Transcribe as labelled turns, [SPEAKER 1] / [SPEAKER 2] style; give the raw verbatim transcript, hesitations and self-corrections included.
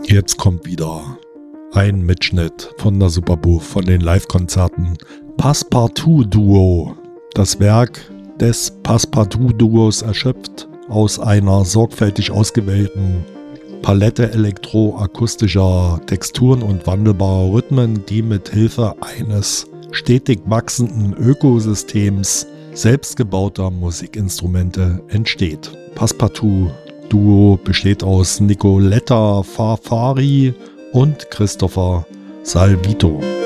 [SPEAKER 1] Jetzt kommt wieder ein Mitschnitt von der Superbooth, von den Live-Konzerten. Passepartout-Duo. Das Werk des Passepartout-Duos erschöpft aus einer sorgfältig ausgewählten Palette elektroakustischer Texturen und wandelbarer Rhythmen, die mit Hilfe eines stetig wachsenden Ökosystems selbstgebauter Musikinstrumente entsteht. Passepartout-Duo besteht aus Nicoletta Farfari und Christopher Salvito.